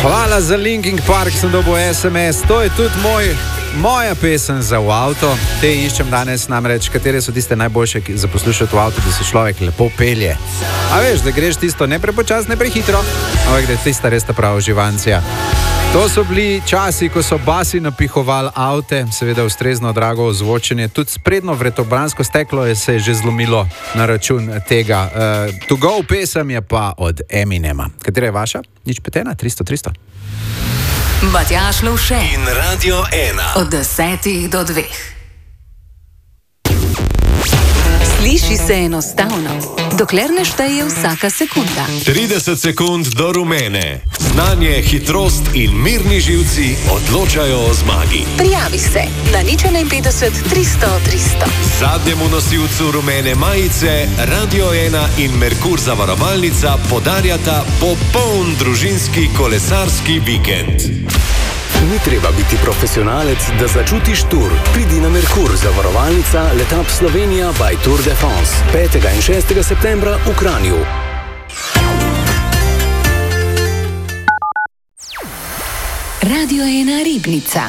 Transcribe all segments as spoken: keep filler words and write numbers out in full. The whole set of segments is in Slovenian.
Hvala za Linkin Park, sem dobil es em es. To je tudi moj, moja pesem za v avto. Te iščem danes namreč, katere so tiste najboljše za poslušati v avto, da se človek lepo pelje. A veš, da greš tisto ne prepočas, ne prehitro, ampak da je tista res ta prava uživancija. To so bili časi, ko so basi napihovali avte, seveda ustrezno drago ozvočenje. Tudi sprednjo vretobransko steklo je se že zlomilo na račun tega. Uh, to go pesem je pa od Eminema. Katera je vaša? Nič petena, tristo tristo. Matjaž Lovše in Radio ena. Od desetih do dveh. Sliši se enostavno, dokler ne šteje vsaka sekunda. trideset sekund do rumene. Znanje, hitrost in mirni živci odločajo o zmagi. Prijavi se na nič enainpetdeset tristo tristo. Zadnjemu nosilcu rumene majice Radio ena in Merkur zavarovalnica podarjata popoln družinski kolesarski vikend. Ni treba biti profesionalec, da začutiš tur. Pridi na Merkur zavarovalnica Letap Slovenija by Tour de France. petega in šestega septembra v Kranju. Radio ena Ribnica.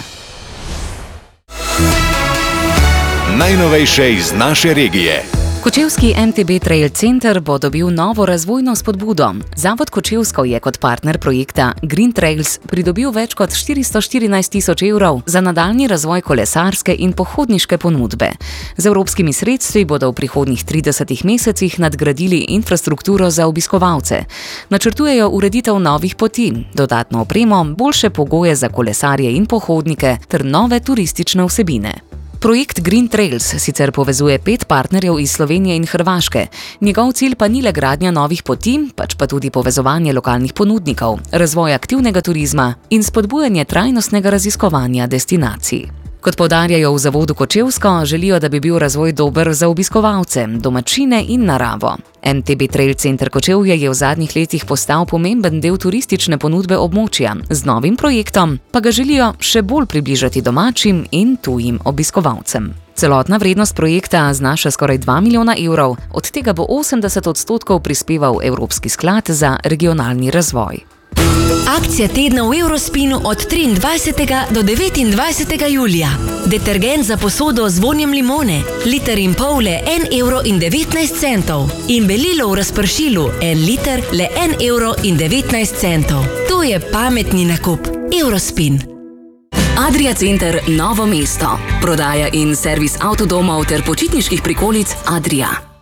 Najnovejše iz naše regije. Kočevski em te be Trail Center bo dobil novo razvojno spodbudo. Zavod Kočevsko je kot partner projekta Green Trails pridobil več kot štiristo štirinajst tisoč evrov za nadaljnji razvoj kolesarske in pohodniške ponudbe. Z evropskimi sredstvi bodo v prihodnjih tridesetih mesecih nadgradili infrastrukturo za obiskovalce. Načrtujejo ureditev novih poti, dodatno opremo, boljše pogoje za kolesarje in pohodnike ter nove turistične vsebine. Projekt Green Trails sicer povezuje pet partnerjev iz Slovenije in Hrvaške. Njegov cilj pa ni le gradnja novih poti, pač pa tudi povezovanje lokalnih ponudnikov, razvoj aktivnega turizma in spodbujanje trajnostnega raziskovanja destinacij. Kot poudarjajo v zavodu Kočevsko, želijo, da bi bil razvoj dober za obiskovalce, domačine in naravo. em te be Trail Center Kočevje je v zadnjih letih postal pomemben del turistične ponudbe območja, z novim projektom pa ga želijo še bolj približati domačim in tujim obiskovalcem. Celotna vrednost projekta znaša skoraj dva milijona evrov, od tega bo osemdeset odstotkov prispeval Evropski sklad za regionalni razvoj. Akcija tedna v Eurospinu od triindvajsetega do devetindvajsetega julija. Detergent za posodo z vonjem limone, liter in pol le en evro in devetnajst centov. In belilo v razpršilu, en liter le en evro in devetnajst centov. To je pametni nakup. Eurospin. Adria Center Novo mesto. Prodaja in servis avtodomov ter počitniških prikolic Adria.